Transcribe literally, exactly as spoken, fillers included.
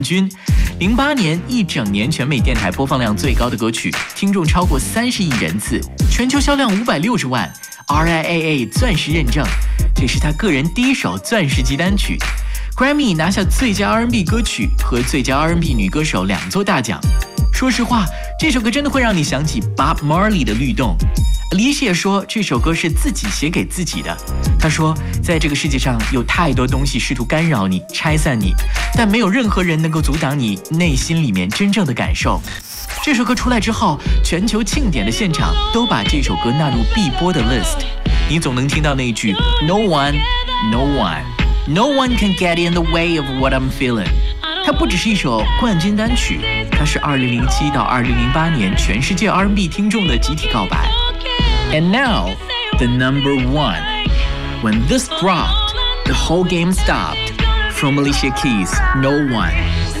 军。零八年一整年全美电台播放量最高的歌曲，听众超过三十亿人次，全球销量五百六十万 ，R I A A 钻石认证，这是他个人第一首钻石级单曲。Grammy 拿下最佳 R and B 歌曲和最佳 R and B 女歌手两座大奖。说实话，这首歌真的会让你想起 Bob Marley 的律动。Alicia 说这首歌是自己写给自己的。她说，在这个世界上有太多东西试图干扰你、拆散你，但没有任何人能够阻挡你内心里面真正的感受。这首歌出来之后，全球庆典的现场都把这首歌纳入必播的 list。你总能听到那一句 No one, no one, no one can get in the way of what I'm feeling。它不只是一首冠军单曲，它是二零零七到二零零八年全世界 R and B 听众的集体告白。And now, the number one. When this dropped, the whole game stopped. From Alicia Keys, No One.